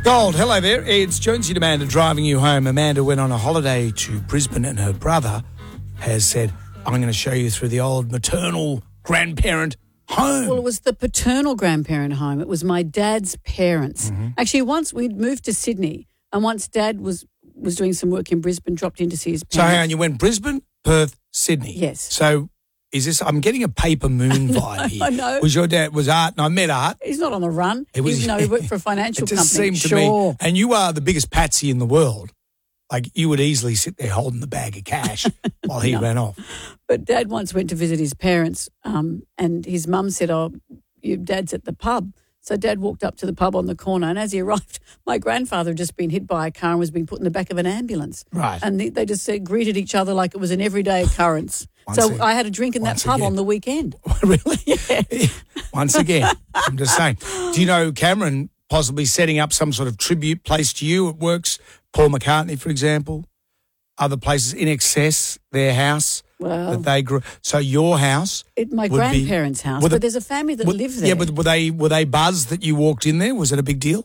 Gold, hello there. It's Jonesy and Amanda driving you home. Amanda went on a holiday to Brisbane and her brother has said, I'm going to show you through the old maternal grandparent home. Well, it was the paternal grandparent home. It was my dad's parents. Mm-hmm. Actually, once we'd moved to Sydney and once Dad was doing some work in Brisbane, dropped in to see his So parents. hang on, you went Brisbane, Perth, Sydney. Yes. So is this, I'm getting a Paper Moon vibe here. I know. Was your dad, was Art, and I met Art. He's not on the run. It was- he worked for a financial It just company. seemed to me, and you are the biggest patsy in the world. Like you would easily sit there holding the bag of cash while he ran off. But Dad once went to visit his parents and his mum said, your dad's at the pub. So Dad walked up to the pub on the corner and as he arrived, my grandfather had just been hit by a car and was being put in the back of an ambulance. Right. And they just greeted each other like it was an everyday occurrence. I had a drink in that pub on the weekend. Really? Yeah. Once again, I'm just saying. Do you know Cameron possibly setting up some sort of tribute place to you? It works. Paul McCartney, for example. Other places, In Excess, their house that they grew. So your house, my grandparents' house, but there's a family that live there. Yeah, but were they buzzed that you walked in there? Was it a big deal?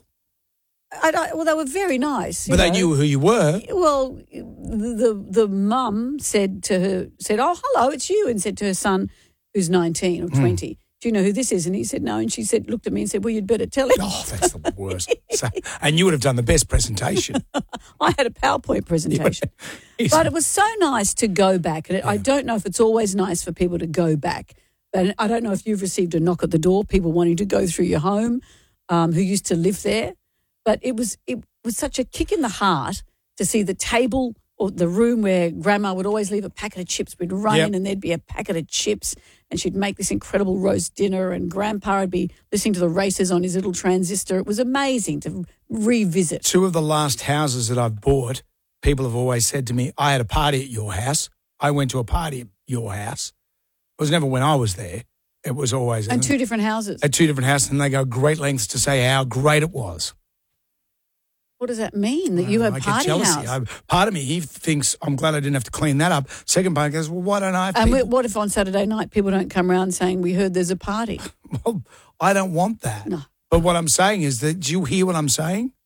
Well, they were very nice. But they knew who you were. Well, the mum said, "Oh, hello, it's you," and said to her son, who's 19 or 20. Do you know who this is? And he said, no. And she looked at me and said, well, you'd better tell him. Oh, that's the worst. And you would have done the best presentation. I had a PowerPoint presentation. But it was so nice to go back. And I don't know if it's always nice for people to go back. But I don't know if you've received a knock at the door, people wanting to go through your home who used to live there. But it was such a kick in the heart to see the table or the room where Grandma would always leave a packet of chips. We'd run in and there'd be a packet of chips and she'd make this incredible roast dinner and Grandpa would be listening to the races on his little transistor. It was amazing to revisit. Two of the last houses that I've bought, people have always said to me, I had a party at your house. I went to a party at your house. It was never when I was there. It was always... And two different houses. At two different houses, and they go great lengths to say how great it was. What does that mean, that you have party house? Part of me, he thinks, I'm glad I didn't have to clean that up. Second part goes, well, why don't I have people? And what if on Saturday night people don't come around saying, we heard there's a party? Well, I don't want that. No. But what I'm saying is that, do you hear what I'm saying?